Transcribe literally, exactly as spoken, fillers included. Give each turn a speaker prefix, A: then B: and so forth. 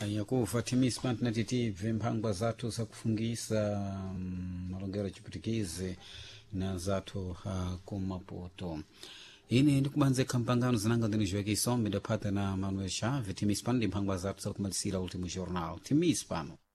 A: yakuva timispa tinatitive mphangwa zathu zakufungisa um, malongero chiputikize na zathu uh, kumaputo ini ndikubanze kampangano zinanga ndini jweke isombe ndapata na Manuel Chave timispa ndi mphangwa zathu zakumalisira ultimo jornal timispano